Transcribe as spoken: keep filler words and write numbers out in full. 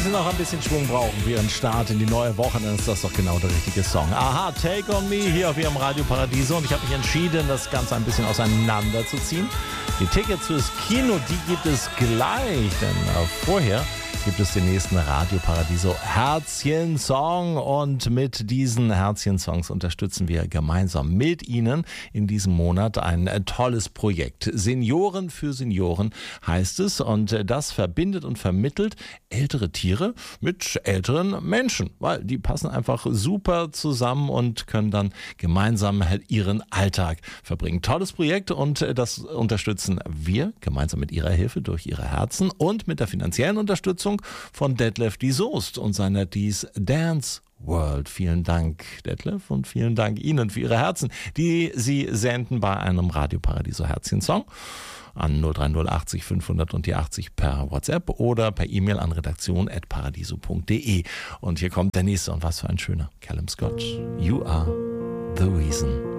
Sie noch ein bisschen Schwung brauchen für Ihren Start in die neue Woche, dann ist das doch genau der richtige Song. Aha, Take on Me hier auf Ihrem Radio Paradiso und ich habe mich entschieden, das Ganze ein bisschen auseinanderzuziehen. Die Tickets fürs Kino, die gibt es gleich, denn äh, vorher gibt es den nächsten Radio Paradiso Herzchen-Song und mit diesen Herzchen-Songs unterstützen wir gemeinsam mit Ihnen in diesem Monat ein tolles Projekt. Senioren für Senioren heißt es und das verbindet und vermittelt ältere Tiere mit älteren Menschen, weil die passen einfach super zusammen und können dann gemeinsam ihren Alltag verbringen. Tolles Projekt und das unterstützen wir gemeinsam mit Ihrer Hilfe durch Ihre Herzen und mit der finanziellen Unterstützung von Detlef die Soest und seiner Dies Dance World. Vielen Dank, Detlef, und vielen Dank Ihnen für Ihre Herzen, die Sie senden bei einem Radio Paradiso Herzchen-Song an null drei null achtzig fünfhundert und die achtzig per WhatsApp oder per E-Mail an redaktion at paradiso punkt de. Und hier kommt der nächste und was für ein schöner. Callum Scott, You Are the Reason.